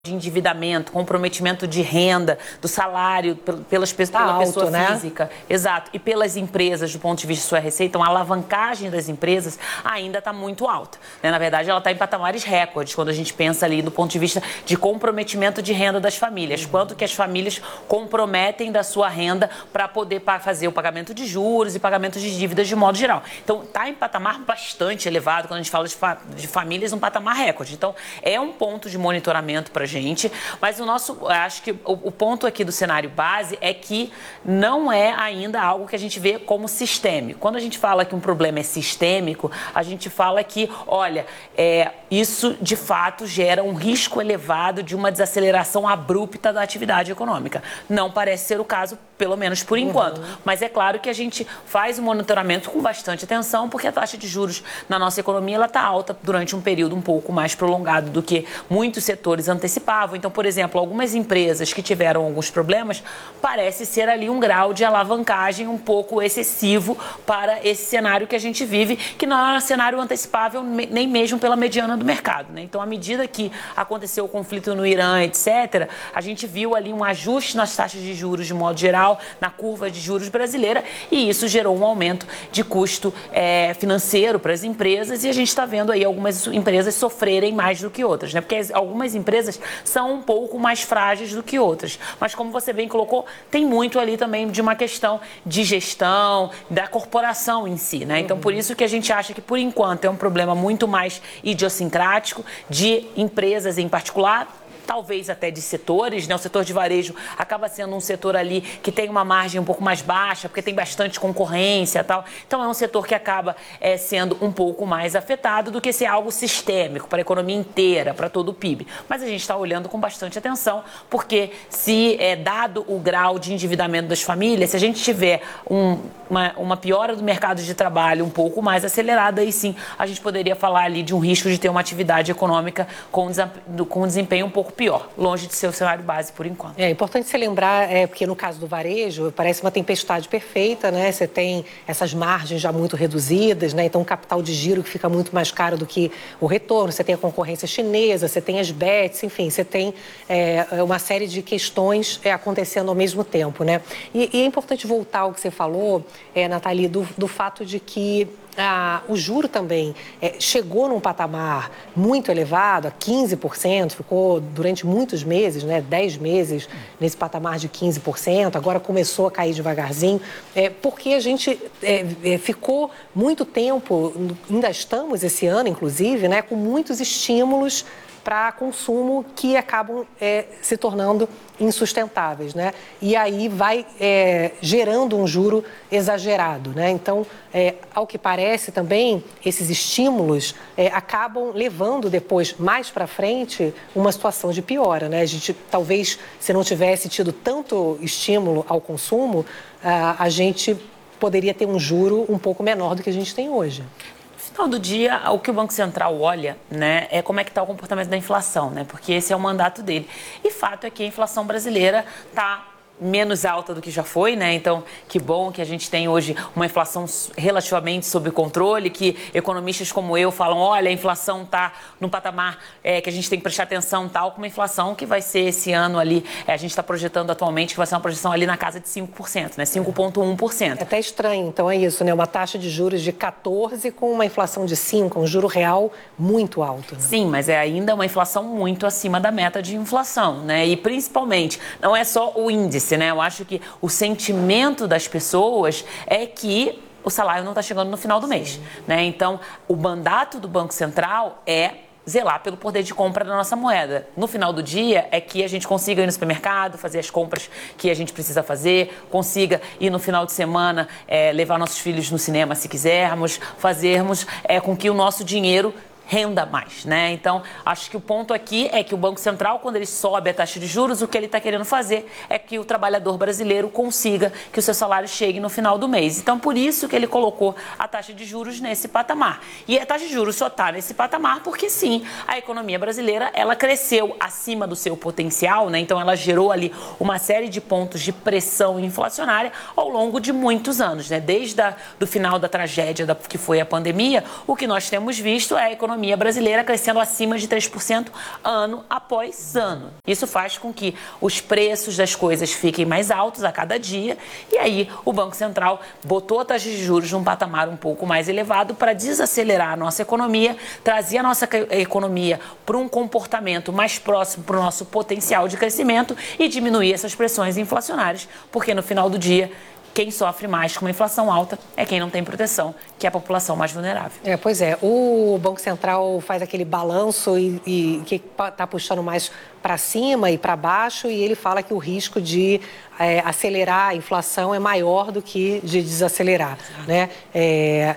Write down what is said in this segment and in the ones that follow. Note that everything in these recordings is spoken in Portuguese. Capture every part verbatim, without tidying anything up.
de endividamento, comprometimento de renda, do salário pelas, tá pela alto, pessoa né? física, exato, e pelas empresas do ponto de vista de sua receita, então a alavancagem das empresas ainda está muito alta. Né? Na verdade, ela está em patamares recordes, quando a gente pensa ali do ponto de vista de comprometimento de renda das famílias, uhum. quanto que as famílias comprometem da sua renda para poder fazer o pagamento de juros e pagamento de dívidas de modo geral. Então, está em patamar bastante elevado, quando a gente fala de, fa de famílias, um patamar recorde. Então, é um ponto de monitoramento para a gente, mas o nosso, acho que o, o ponto aqui do cenário base é que não é ainda algo que a gente vê como sistêmico. Quando a gente fala que um problema é sistêmico, a gente fala que, olha, é, isso de fato gera um risco elevado de uma desaceleração abrupta da atividade econômica. Não parece ser o caso, pelo menos por enquanto. Uhum. Mas é claro que a gente faz o monitoramento com bastante atenção, porque a taxa de juros na nossa economia ela está alta durante um período um pouco mais prolongado do que muitos setores antecipavam. Então, por exemplo, algumas empresas que tiveram alguns problemas, parece ser ali um grau de alavancagem um pouco excessivo para esse cenário que a gente vive, que não é um cenário antecipável nem mesmo pela mediana do mercado. Né? Então, à medida que aconteceu o conflito no Irã, etcétera, a gente viu ali um ajuste nas taxas de juros de modo geral, na curva de juros brasileira, e isso gerou um aumento de custo é, financeiro para as empresas, e a gente está vendo aí algumas empresas sofrerem mais do que outras, né? Porque algumas empresas são um pouco mais frágeis do que outras. Mas, como você bem colocou, tem muito ali também de uma questão de gestão, da corporação em si, né? Então, por isso que a gente acha que, por enquanto, é um problema muito mais idiosincrático de empresas em particular, talvez até de setores, né? O setor de varejo acaba sendo um setor ali que tem uma margem um pouco mais baixa, porque tem bastante concorrência e tal. Então, é um setor que acaba é, sendo um pouco mais afetado do que ser algo sistêmico para a economia inteira, para todo o P I B. Mas a gente está olhando com bastante atenção, porque se é dado o grau de endividamento das famílias, se a gente tiver um, uma, uma piora do mercado de trabalho um pouco mais acelerada, aí sim a gente poderia falar ali de um risco de ter uma atividade econômica com, com um desempenho um pouco pior, longe de ser o cenário base por enquanto. É importante você lembrar, é, porque no caso do varejo, parece uma tempestade perfeita, né? Você tem essas margens já muito reduzidas, né? Então, o capital de giro que fica muito mais caro do que o retorno, você tem a concorrência chinesa, você tem as bets, enfim, você tem é, uma série de questões é, acontecendo ao mesmo tempo, né? E, e é importante voltar ao que você falou, é, Nathalie, do, do fato de que Ah, o juro também é, chegou num patamar muito elevado, a quinze por cento, ficou durante muitos meses, né, dez meses nesse patamar de quinze por cento, agora começou a cair devagarzinho, é, porque a gente é, é, ficou muito tempo, ainda estamos esse ano, inclusive, né, com muitos estímulos para consumo que acabam é, se tornando insustentáveis, né? E aí vai é, gerando um juro exagerado, né? Então, é, ao que parece também, esses estímulos é, acabam levando depois, mais para frente, uma situação de piora, né? A gente, talvez, se não tivesse tido tanto estímulo ao consumo, a, a gente poderia ter um juro um pouco menor do que a gente tem hoje. No final do dia, o que o Banco Central olha, né, é como é que está o comportamento da inflação, né, porque esse é o mandato dele. E fato é que a inflação brasileira está menos alta do que já foi, né? Então, que bom que a gente tem hoje uma inflação relativamente sob controle, que economistas como eu falam, olha, a inflação está no patamar é, que a gente tem que prestar atenção, tal, com uma inflação que vai ser esse ano ali, é, a gente está projetando atualmente que vai ser uma projeção ali na casa de cinco por cento, né? cinco vírgula um por cento. É até estranho, então é isso, né? Uma taxa de juros de quatorze com uma inflação de cinco, um juro real muito alto. Né? Sim, mas é ainda uma inflação muito acima da meta de inflação, né? E principalmente, não é só o índice, né? Eu acho que o sentimento das pessoas é que o salário não está chegando no final do mês, né? Então, o mandato do Banco Central é zelar pelo poder de compra da nossa moeda. No final do dia, é que a gente consiga ir no supermercado, fazer as compras que a gente precisa fazer, consiga ir no final de semana, é, levar nossos filhos no cinema se quisermos, fazermos é, com que o nosso dinheiro renda mais, né? Então, acho que o ponto aqui é que o Banco Central, quando ele sobe a taxa de juros, o que ele está querendo fazer é que o trabalhador brasileiro consiga que o seu salário chegue no final do mês. Então, por isso que ele colocou a taxa de juros nesse patamar. E a taxa de juros só está nesse patamar porque, sim, a economia brasileira, ela cresceu acima do seu potencial, né? Então, ela gerou ali uma série de pontos de pressão inflacionária ao longo de muitos anos, né? Desde o final da tragédia da, que foi a pandemia, o que nós temos visto é a economia economia brasileira crescendo acima de três por cento ano após ano. Isso faz com que os preços das coisas fiquem mais altos a cada dia e aí o Banco Central botou a taxa de juros num patamar um pouco mais elevado para desacelerar a nossa economia, trazer a nossa economia para um comportamento mais próximo para o nosso potencial de crescimento e diminuir essas pressões inflacionárias, porque no final do dia quem sofre mais com uma inflação alta é quem não tem proteção, que é a população mais vulnerável. É, pois é, o Banco Central faz aquele balanço e, e que está puxando mais para cima e para baixo e ele fala que o risco de é, acelerar a inflação é maior do que de desacelerar, né? É,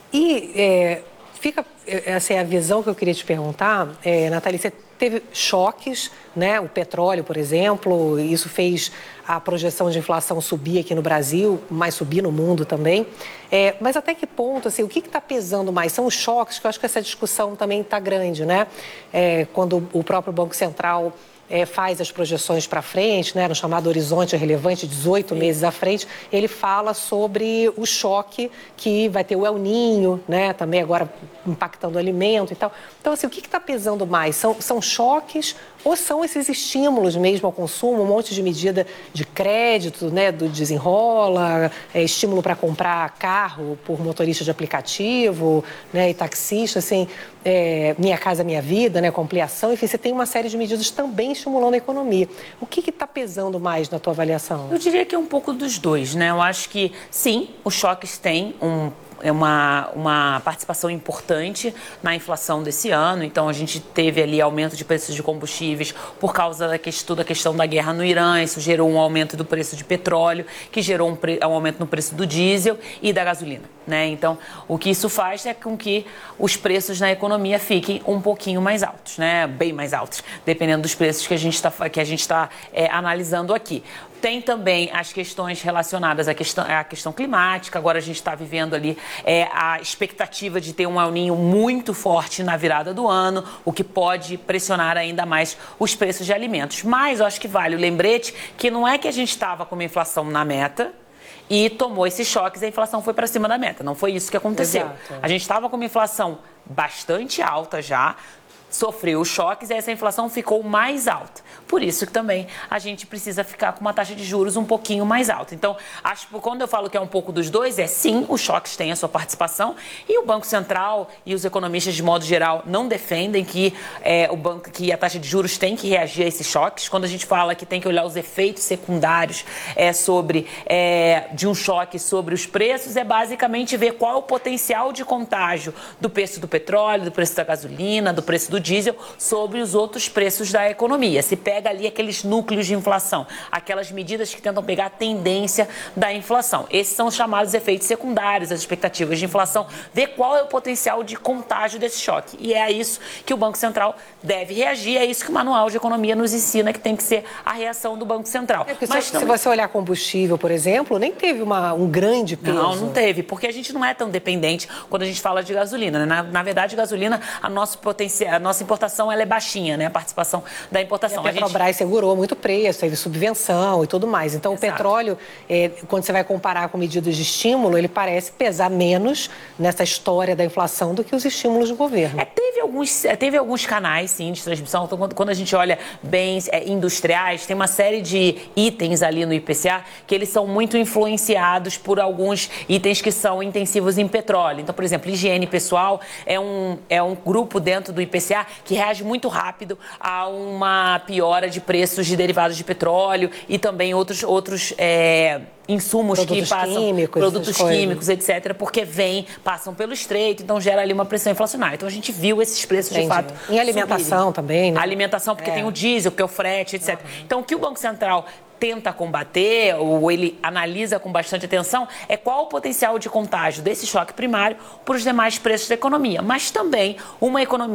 e é, fica essa é a visão que eu queria te perguntar, é, Nathalie, você teve choques, né? O petróleo, por exemplo, isso fez a projeção de inflação subir aqui no Brasil, mas subir no mundo também. É, mas até que ponto, assim, o que está pesando mais? São os choques, que eu acho que essa discussão também está grande, né? É, quando o próprio Banco Central É, faz as projeções para frente, né, no chamado horizonte relevante, dezoito meses à frente, ele fala sobre o choque que vai ter o El Niño, né, também agora impactando o alimento e tal. Então, assim, o que está pesando mais? São, são choques ou são esses estímulos mesmo ao consumo, um monte de medida de crédito, né, do desenrola, é, estímulo para comprar carro por motorista de aplicativo, né, e taxista, assim, é, Minha Casa Minha Vida, né, com ampliação, enfim, você tem uma série de medidas também estimulando a economia. O que está pesando mais na tua avaliação? Eu diria que é um pouco dos dois, né? Eu acho que, sim, os choques têm um é uma, uma participação importante na inflação desse ano. Então, a gente teve ali aumento de preços de combustíveis por causa da questão, da questão da guerra no Irã. Isso gerou um aumento do preço de petróleo, que gerou um, pre, um aumento no preço do diesel e da gasolina, né? Então, o que isso faz é com que os preços na economia fiquem um pouquinho mais altos, né? Bem mais altos, dependendo dos preços que a gente está que a gente está é, analisando aqui. Tem também as questões relacionadas à questão, à questão climática. Agora a gente está vivendo ali é, a expectativa de ter um El Niño muito forte na virada do ano, o que pode pressionar ainda mais os preços de alimentos. Mas eu acho que vale o lembrete que não é que a gente estava com uma inflação na meta e tomou esses choques e a inflação foi para cima da meta. Não foi isso que aconteceu. Exato. A gente estava com uma inflação bastante alta já, sofreu os choques e essa inflação ficou mais alta. Por isso que também a gente precisa ficar com uma taxa de juros um pouquinho mais alta. Então, acho que quando eu falo que é um pouco dos dois, é sim, os choques têm a sua participação e o Banco Central e os economistas, de modo geral, não defendem que, é, o banco, que a taxa de juros tem que reagir a esses choques. Quando a gente fala que tem que olhar os efeitos secundários é, sobre, é, de um choque sobre os preços, é basicamente ver qual é o potencial de contágio do preço do petróleo, do preço da gasolina, do preço do diesel sobre os outros preços da economia. Se pega ali aqueles núcleos de inflação, aquelas medidas que tentam pegar a tendência da inflação. Esses são os chamados efeitos secundários, as expectativas de inflação, ver qual é o potencial de contágio desse choque. E é a isso que o Banco Central deve reagir, é isso que o Manual de Economia nos ensina que tem que ser a reação do Banco Central. É, Mas se, também... se você olhar combustível, por exemplo, nem teve uma, um grande peso. Não, não teve, porque a gente não é tão dependente quando a gente fala de gasolina, né? Na, na verdade, gasolina, a nossa, potencial, a nossa importação ela é baixinha, né? A participação da importação. E a Petrobras gente... segurou muito preço, teve subvenção e tudo mais. Então, Exato. O petróleo, é, quando você vai comparar com medidas de estímulo, ele parece pesar menos nessa história da inflação do que os estímulos do governo. É, teve, alguns, teve alguns canais, sim, de transmissão. Então, quando, quando a gente olha bens é, industriais, tem uma série de itens ali no I P C A que eles são muito influenciados por alguns itens que são intensivos em petróleo. Então, por exemplo, higiene pessoal é um, é um grupo dentro do I P C A que reage muito rápido a uma piora de preços de derivados de petróleo e também outros, outros é, insumos produtos que passam, químicos, produtos químicos, etcétera, porque vêm, passam pelo estreito, então gera ali uma pressão inflacionária. Então a gente viu esses preços Entendi. de fato. Em alimentação subirem. também, né? A alimentação, porque é. tem o diesel, porque é o frete, etcétera. Uhum. Então o que o Banco Central tenta combater, ou ele analisa com bastante atenção, é qual o potencial de contágio desse choque primário para os demais preços da economia. Mas também uma economia super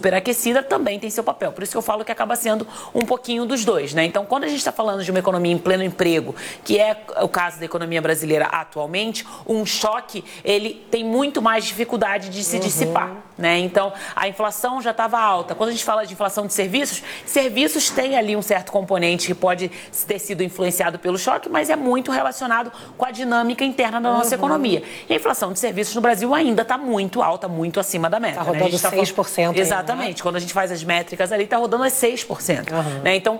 superaquecida, também tem seu papel. Por isso que eu falo que acaba sendo um pouquinho dos dois, né? Então, quando a gente está falando de uma economia em pleno emprego, que é o caso da economia brasileira atualmente, um choque, ele tem muito mais dificuldade de se uhum. dissipar, né? Então, a inflação já estava alta. Quando a gente fala de inflação de serviços, serviços tem ali um certo componente que pode ter sido influenciado pelo choque, mas é muito relacionado com a dinâmica interna da nossa uhum. economia. E a inflação de serviços no Brasil ainda está muito alta, muito acima da meta. Está rodando né? seis por cento. Tá falando... Exatamente. Aí, né? Quando a gente faz as métricas ali, está rodando a seis por cento. Uhum. Né? Então,